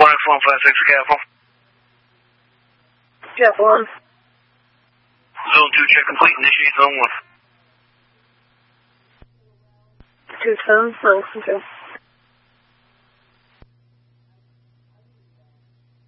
1X156 Capital. Jet 1. Zone 2 check complete. Initiate Zone 1. 27, 9,